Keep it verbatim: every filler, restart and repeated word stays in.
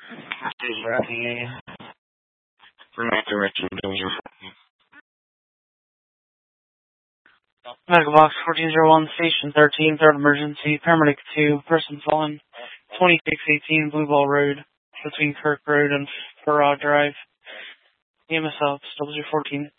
Is ready. Remote direction, Dozer. Megabox fourteen oh one, Station thirteen, third emergency, paramedic two, person fallen, twenty-six eighteen Blue Ball Road, between Kirk Road and Farrar Drive. E M S ops, W fourteen.